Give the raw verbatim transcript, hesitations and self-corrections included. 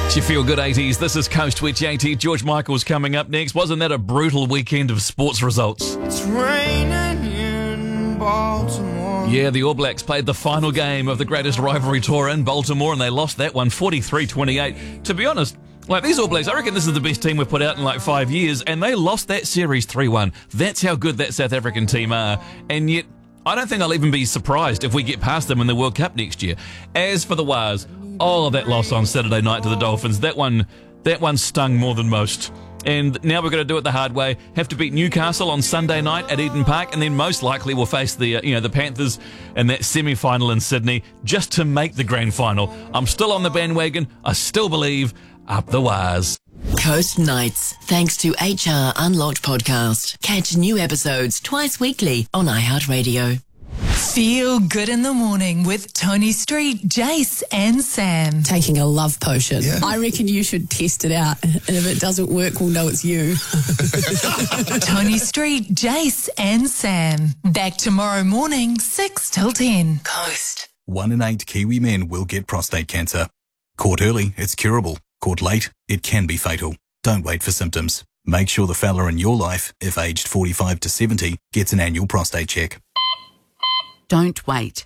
It's your Feel Good eighties. This is Coast twenty-eight. George Michael's coming up next. Wasn't that a brutal weekend of sports results? It's raining in Baltimore. Yeah, the All Blacks played the final game of the greatest rivalry tour in Baltimore, and they lost that one forty-three twenty-eight. To be honest, like these All Blacks, I reckon this is the best team we've put out in like five years, and they lost that series three one. That's how good that South African team are, and yet I don't think I'll even be surprised if we get past them in the World Cup next year. As for the Wars, oh, that loss on Saturday night to the Dolphins, that one, that one stung more than most. And now we're going to do it the hard way. Have to beat Newcastle on Sunday night at Eden Park, and then most likely we'll face the, uh, you know, the Panthers in that semi-final in Sydney just to make the grand final. I'm still on the bandwagon. I still believe up the Wars. Coast Nights, thanks to H R Unlocked podcast. Catch new episodes twice weekly on iHeartRadio. Feel good in the morning with Tony Street, Jace and Sam. Taking a love potion. Yeah. I reckon you should test it out, and if it doesn't work, we'll know it's you. Tony Street, Jace and Sam. Back tomorrow morning, six till ten. Coast. One in eight Kiwi men will get prostate cancer. Caught early, it's curable. Caught late, it can be fatal. Don't wait for symptoms. Make sure the fella in your life, if aged forty-five to seventy, gets an annual prostate check. Don't wait.